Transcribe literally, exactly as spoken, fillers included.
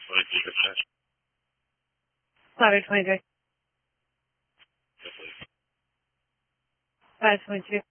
twenty-three percent. Sorry, twenty-three. Yes, please. Five twenty-two.